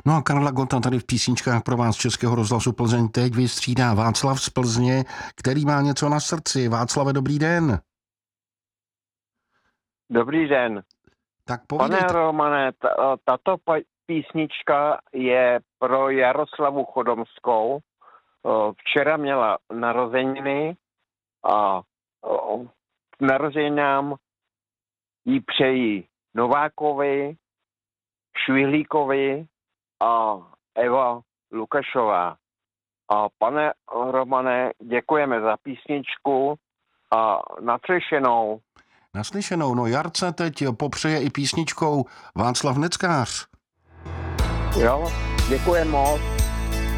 No a Karla Gotta tady v písničkách pro vás z Českého rozhlasu Plzeň teď vystřídá Václav z Plzně, který má něco na srdci. Václave, dobrý den. Dobrý den. Tak Pane povídejte. Romane, tato písnička je pro Jaroslavu Chodomskou. Včera měla narozeniny a k narozeninám jí přejí Novákovi, Švihlíkovi a Eva Lukašová. A pane Romane, děkujeme za písničku a naslyšenou. Naslyšenou, no Jarce teď popřeje i písničkou Václav Neckář. Jo, děkujeme moc.